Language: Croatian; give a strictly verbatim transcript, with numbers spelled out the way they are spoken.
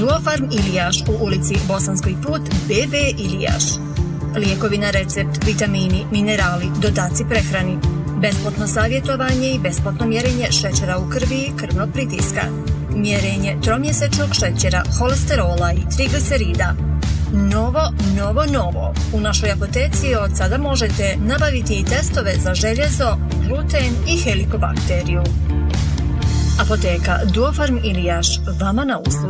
Duofarm Ilijaš u ulici Bosanski put B B Ilijaš. Lijekovi na recept, vitamini, minerali, dodaci prehrani, besplatno savjetovanje i besplatno mjerenje šećera u krvi i krvnog pritiska, mjerenje tromjesečnog šećera, holesterola i triglicerida. Novo, novo, novo. U našoj apoteci od sada možete nabaviti i testove za željezo, gluten i helikobakteriju. Apoteka Duofarm Ilijaš, vama na usluzi.